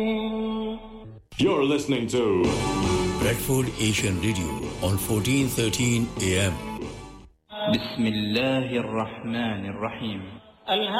You're listening to Bradford Asian Radio on 1413 AM. بسم الله الرحمن الرحيم